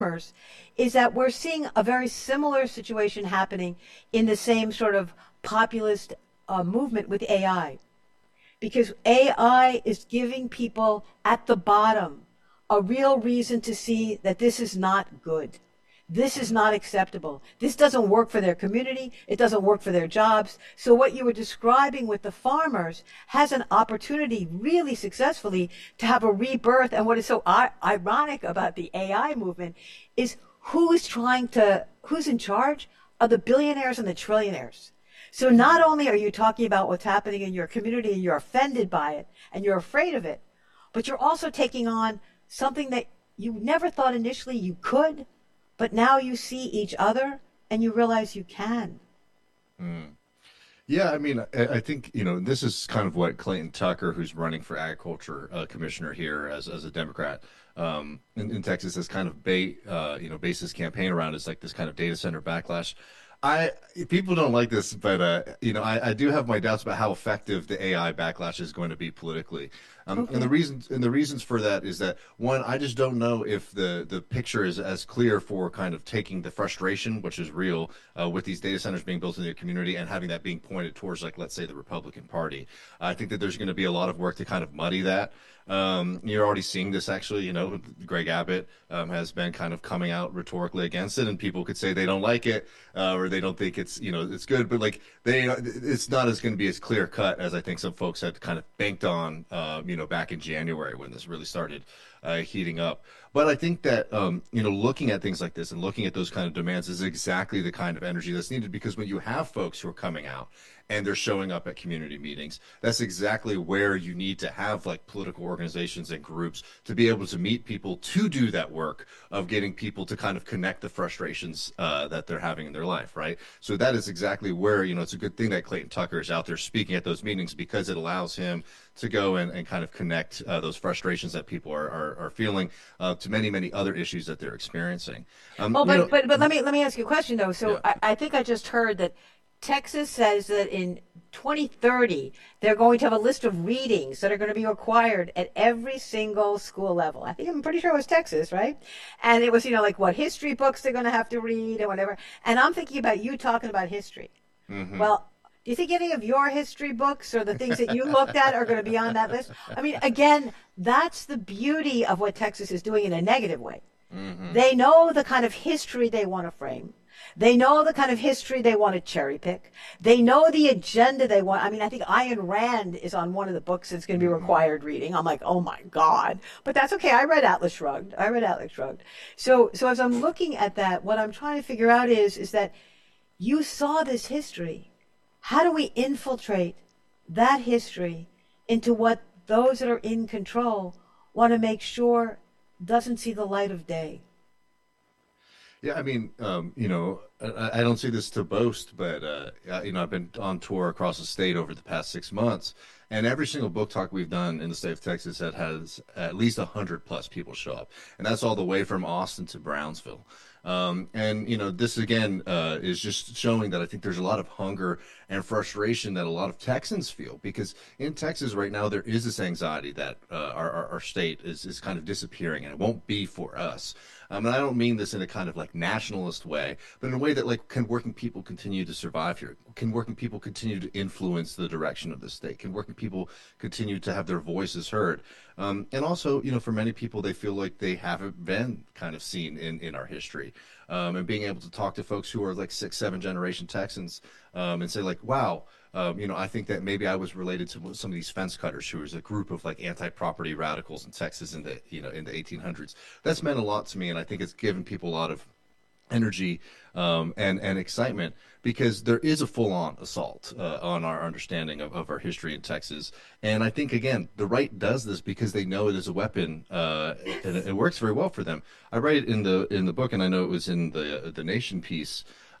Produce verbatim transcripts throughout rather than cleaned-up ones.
farmers is that we're seeing a very similar situation happening in the same sort of populist uh, movement with A I. Because A I is giving people at the bottom a real reason to see that this is not good. This is not acceptable. This doesn't work for their community. It doesn't work for their jobs. So what you were describing with the farmers has an opportunity really successfully to have a rebirth. And what is so ironic about the A I movement is who is trying to, who's in charge are the billionaires and the trillionaires. So not only are you talking about what's happening in your community and you're offended by it and you're afraid of it, but you're also taking on something that you never thought initially you could, but now you see each other and you realize you can. Mm. Yeah, I mean, I, I think, you know, this is kind of what Clayton Tucker, who's running for agriculture uh, commissioner here as, as a Democrat um, in, in Texas, has kind of bait, uh, you know, based his campaign around is like this kind of data center backlash. I people don't like this, but uh, you know, I, I do have my doubts about how effective the A I backlash is going to be politically. Um, and the Okay. reasons and the reasons for that is that one, I just don't know if the the picture is as clear for kind of taking the frustration, which is real, uh, with these data centers being built in the community and having that being pointed towards, like, let's say, the Republican Party. I think that there's going to be a lot of work to kind of muddy that. Um, you're already seeing this actually, you know, Greg Abbott um, has been kind of coming out rhetorically against it, and people could say they don't like it uh, or they don't think it's, you know, it's good, but like they, it's not as going to be as clear cut as I think some folks had kind of banked on, uh, you know, back in January when this really started uh, heating up. But I think that, um, you know, looking at things like this and looking at those kind of demands is exactly the kind of energy that's needed, because when you have folks who are coming out and they're showing up at community meetings, that's exactly where you need to have like political organizations and groups to be able to meet people to do that work of getting people to kind of connect the frustrations uh, that they're having in their life, right? So that is exactly where, you know, it's a good thing that Clayton Tucker is out there speaking at those meetings, because it allows him to go and, and kind of connect uh, those frustrations that people are, are, are feeling uh, to many, many other issues that they're experiencing. Um, Oh, you but know, but but let me let me ask you a question though. So yeah. I, I think I just heard that Texas says that in twenty thirty they're going to have a list of readings that are going to be required at every single school level. I think I'm pretty sure it was Texas, right? And it was, you know, like what history books they're going to have to read and whatever. And I'm thinking about you talking about history. Hmm. Well, do you think any of your history books or the things that you looked at are going to be on that list? I mean, again, that's the beauty of what Texas is doing in a negative way. Hmm. They know the kind of history they want to frame. They know the kind of history they want to cherry pick. They know the agenda they want. I mean, I think Ayn Rand is on one of the books that's going to be Hmm. required reading. I'm like, oh my God. But that's okay. I read Atlas Shrugged. I read Atlas Shrugged. So, so as I'm looking at that, what I'm trying to figure out is, is that you saw this history. How do we infiltrate that history into what those that are in control want to make sure doesn't see the light of day? Yeah, I mean, um, you know, I, I don't say this to boast, but uh, I- you know, I've been on tour across the state over the past six months, and every single book talk we've done in the state of Texas that has at least a hundred plus people show up, and that's all the way from Austin to Brownsville. Um, and you know, this again uh, is just showing that I think there's a lot of hunger and frustration that a lot of Texans feel, because in Texas right now there is this anxiety that uh, our, our our state is is kind of disappearing, and it won't be for us. Um, and I don't mean this in a kind of like nationalist way, but in a way that like, can working people continue to survive here? Can working people continue to influence the direction of the state? Can working people continue to have their voices heard? Um, and also, you know, for many people, they feel like they haven't been kind of seen in, in our history. Um, and being able to talk to folks who are like six, seven generation Texans um, and say like, wow, um, you know, I think that maybe I was related to some of these fence cutters, who was a group of like anti-property radicals in Texas in the, you know, in the eighteen hundreds. That's meant a lot to me, and I think it's given people a lot of energy um, and and excitement, because there is a full-on assault uh, on our understanding of, of our history in Texas. And I think again, the right does this because they know it is a weapon, uh, and it, it works very well for them. I write it in the in the book, and I know it was in the the Nation piece.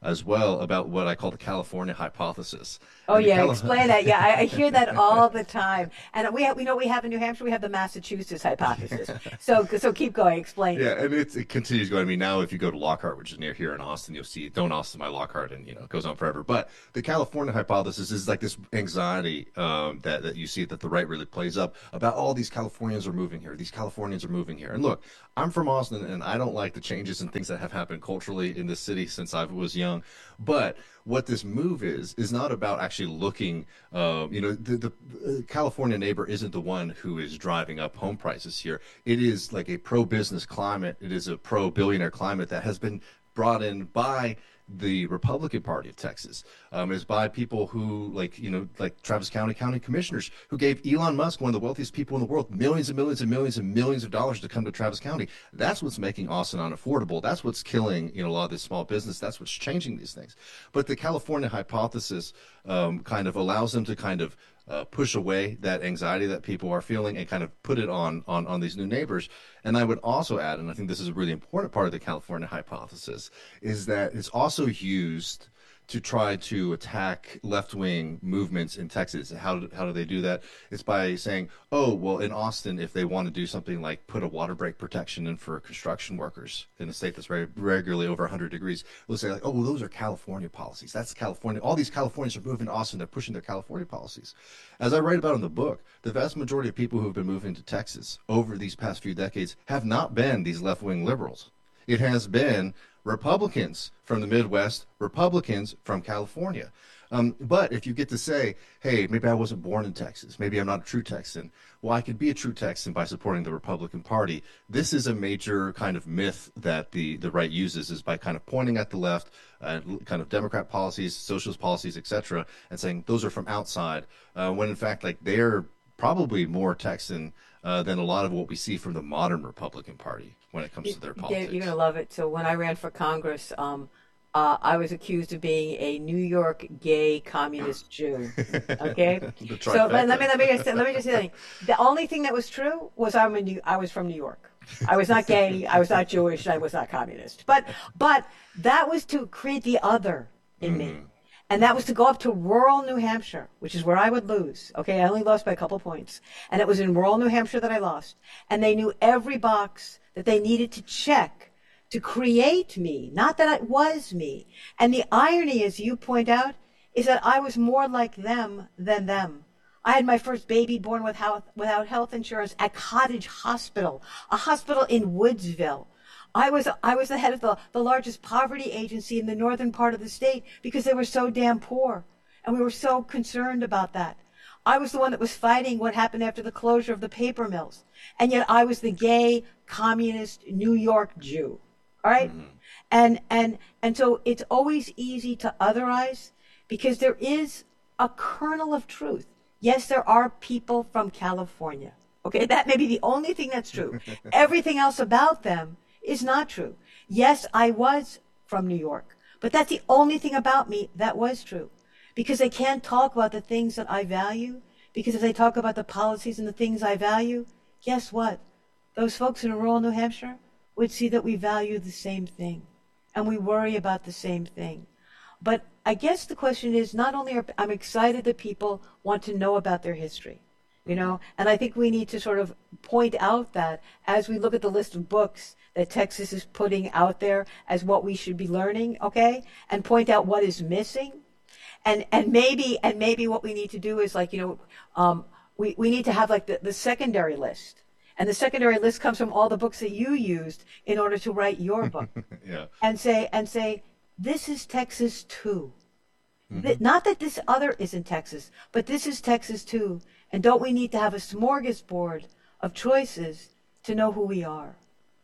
as well about what I call the California hypothesis. Oh And the yeah, Cali- explain that. Yeah, I, I hear that all the time. And we have, we know we have in New Hampshire, we have the Massachusetts hypothesis. So so keep going, explain Yeah, it. and it's, it continues going. I mean, now if you go to Lockhart, which is near here in Austin, you'll see "Don't Austin my Lockhart," and you know it goes on forever. But the California hypothesis is like this anxiety um, that that you see that the right really plays up about all these Californians are moving here. These Californians are moving here. And look, I'm from Austin, and I don't like the changes and things that have happened culturally in this city since I was young. But what this move is is not about actually looking. Um, you know, the, the uh, California neighbor isn't the one who is driving up home prices here. It is like a pro-business climate. It is a pro-billionaire climate that has been brought in by the Republican Party of Texas. Um, is by people who like, you know, like Travis County County commissioners who gave Elon Musk, one of the wealthiest people in the world, millions and millions and millions and millions of dollars to come to Travis County. That's what's making Austin unaffordable. That's what's killing, you know, a lot of this small business. That's what's changing these things. But the California hypothesis um, kind of allows them to kind of uh, push away that anxiety that people are feeling and kind of put it on, on on these new neighbors. And I would also add, and I think this is a really important part of the California hypothesis, is that it's also used to try to attack left-wing movements in Texas. How do, how do they do that? It's by saying, oh, well, in Austin, if they want to do something like put a water break protection in for construction workers in a state that's very regularly over one hundred degrees, they'll say like, oh, well, those are California policies. That's California. All these Californians are moving to Austin. They're pushing their California policies. As I write about in the book, the vast majority of people who have been moving to Texas over these past few decades have not been these left-wing liberals. It has been Republicans from the Midwest, Republicans from California. Um, but if you get to say, hey, maybe I wasn't born in Texas, maybe I'm not a true Texan, well, I could be a true Texan by supporting the Republican Party. This is a major kind of myth that the, the right uses, is by kind of pointing at the left, uh, kind of Democrat policies, socialist policies, et cetera, and saying those are from outside, uh, when in fact, like, they're probably more Texan uh, than a lot of what we see from the modern Republican Party when it comes to their politics. Dave, you're going to love it. So when I ran for Congress, um, uh, I was accused of being a New York gay communist Jew. Okay, The so let, trifecta. let me let me just let me just say something. The only thing that was true was I'm in New, I was from New York. I was not gay. I was not Jewish. I was not communist. But but that was to create the other in me. And that was to go up to rural New Hampshire, which is where I would lose. Okay, I only lost by a couple points. And it was in rural New Hampshire that I lost. And they knew every box that they needed to check to create me, not that it was me. And the irony, as you point out, is that I was more like them than them. I had my first baby born with health, without health insurance at Cottage Hospital, a hospital in Woodsville. I was I was the head of the, the largest poverty agency in the northern part of the state because they were so damn poor. And we were so concerned about that. I was the one that was fighting what happened after the closure of the paper mills. And yet I was the gay, communist New York Jew. All right? Mm-hmm. And and and so it's always easy to otherize because there is a kernel of truth. Yes, there are people from California. Okay, that may be the only thing that's true. Everything else about them is not true. Yes, I was from New York, but that's the only thing about me that was true. Because they can't talk about the things that I value, because if they talk about the policies and the things I value, guess what? Those folks in rural New Hampshire would see that we value the same thing, and we worry about the same thing. But I guess the question is, not only are I'm excited that people want to know about their history, you know, and I think we need to sort of point out that as we look at the list of books that Texas is putting out there as what we should be learning, okay, and point out what is missing. And and maybe and maybe what we need to do is like, you know, um, we, we need to have like the, the secondary list. And the secondary list comes from all the books that you used in order to write your book. Yeah. And say, and say, this is Texas too. Mm-hmm. Th- Not that this other isn't Texas, but this is Texas too. And don't we need to have a smorgasbord of choices to know who we are?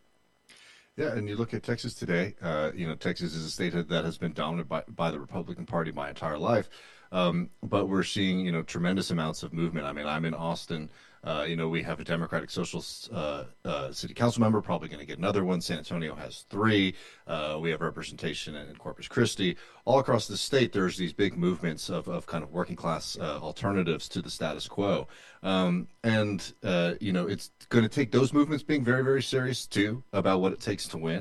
Yeah, and you look at Texas today, uh, you know, Texas is a state that has been dominated by, by the Republican Party my entire life. Um, but we're seeing, you know, tremendous amounts of movement. I mean, I'm in Austin. Uh, you know, we have a Democratic Socialist uh, uh, city council member, probably going to get another one. San Antonio has three. Uh, we have representation in Corpus Christi. All across the state, there's these big movements of, of kind of working class uh, alternatives to the status quo. Um, and, uh, you know, it's going to take those movements being very, very serious, too, about what it takes to win.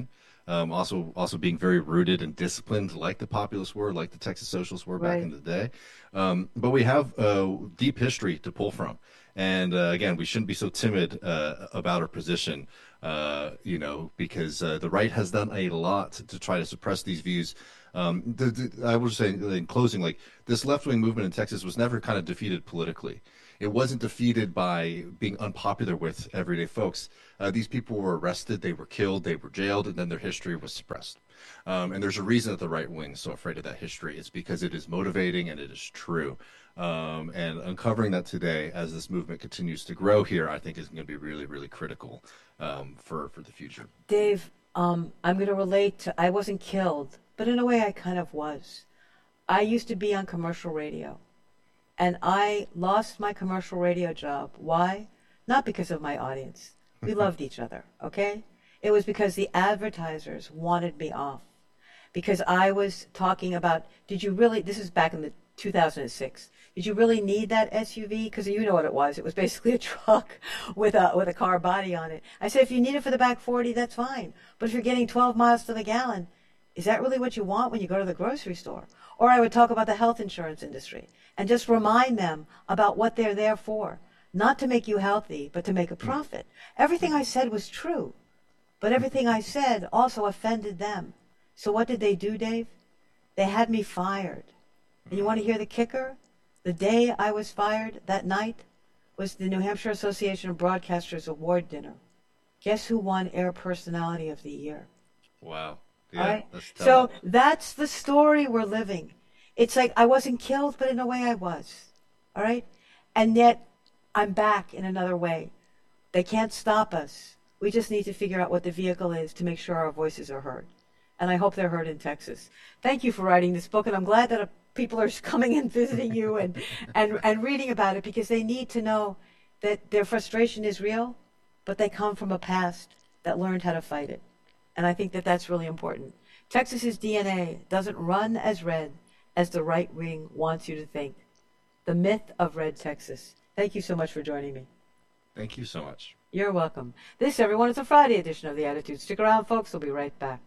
Um, also, also being very rooted and disciplined, like the populists were, like the Texas Socialists were back Right. in the day. Um, but we have uh, deep history to pull from, and uh, again, we shouldn't be so timid uh, about our position. Uh, you know, because uh, the right has done a lot to, to try to suppress these views. Um, the, the, I was saying in closing, like this left-wing movement in Texas was never kind of defeated politically. It wasn't defeated by being unpopular with everyday folks. Uh, these people were arrested, they were killed, they were jailed, and then their history was suppressed. Um, and there's a reason that the right wing is so afraid of that history. It's because it is motivating and it is true. Um, and uncovering that today, as this movement continues to grow here, I think is going to be really, really critical um, for for the future. Dave, um, I'm going to relate to, I wasn't killed, but in a way I kind of was. I used to be on commercial radio, and I lost my commercial radio job. Why? Not because of my audience. We loved each other, okay? It was because the advertisers wanted me off. Because I was talking about, did you really, this is back in the two thousand six, did you really need that S U V? Because you know what it was. It was basically a truck with a with a car body on it. I said, if you need it for the back forty, that's fine. But if you're getting twelve miles to the gallon, is that really what you want when you go to the grocery store? Or I would talk about the health insurance industry and just remind them about what they're there for. Not to make you healthy, but to make a profit. Everything I said was true, but everything I said also offended them. So what did they do, Dave? They had me fired. And you want to hear the kicker? The day I was fired, that night, was the New Hampshire Association of Broadcasters Award dinner. Guess who won Air Personality of the Year? Wow. Yeah, All right? that's So that's the story we're living. It's like I wasn't killed, but in a way I was. All right? And yet I'm back in another way. They can't stop us. We just need to figure out what the vehicle is to make sure our voices are heard. And I hope they're heard in Texas. Thank you for writing this book, and I'm glad that people are coming and visiting you and, and, and reading about it, because they need to know that their frustration is real, but they come from a past that learned how to fight it. And I think that that's really important. Texas's D N A doesn't run as red as the right wing wants you to think. The myth of Red Texas. Thank you so much for joining me. Thank you so much. You're welcome. This, everyone, is a Friday edition of The Attitude. Stick around, folks. We'll be right back.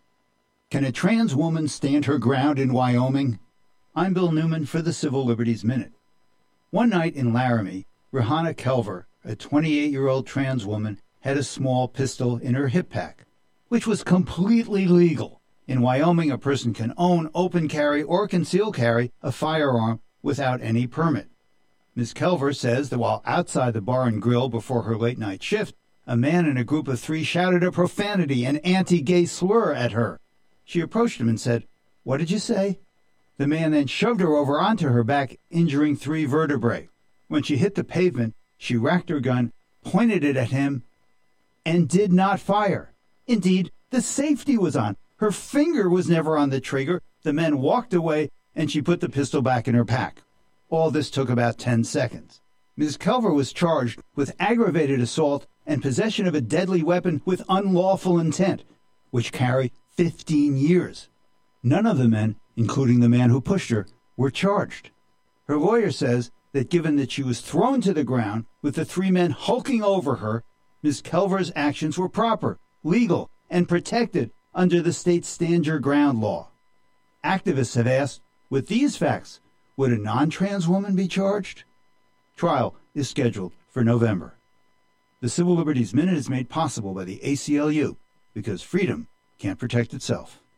Can a trans woman stand her ground in Wyoming? I'm Bill Newman for the Civil Liberties Minute. One night in Laramie, Rihanna Kelver, a twenty-eight-year-old trans woman, had a small pistol in her hip pack, which was completely legal. In Wyoming, a person can own, open carry, or conceal carry a firearm without any permit. Miz Kelver says that while outside the bar and grill before her late-night shift, a man in a group of three shouted a profanity and anti-gay slur at her. She approached him and said, "What did you say?" The man then shoved her over onto her back, injuring three vertebrae. When she hit the pavement, she racked her gun, pointed it at him, and did not fire. Indeed, the safety was on. Her finger was never on the trigger. The man walked away, and she put the pistol back in her pack. All this took about ten seconds. Miz Kelver was charged with aggravated assault and possession of a deadly weapon with unlawful intent, which carry fifteen years. None of the men, including the man who pushed her, were charged. Her lawyer says that given that she was thrown to the ground with the three men hulking over her, Miz Kelver's actions were proper, legal, and protected under the state's Stand Your Ground law. Activists have asked, with these facts, would a non-trans woman be charged? Trial is scheduled for November. The Civil Liberties Minute is made possible by the A C L U, because freedom can't protect itself.